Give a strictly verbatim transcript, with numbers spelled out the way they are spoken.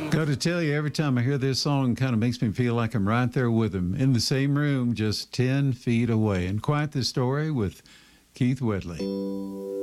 Got to tell you, every time I hear this song, it kind of makes me feel like I'm right there with him in the same room, just ten feet away. And quite the story with Keith Wedley.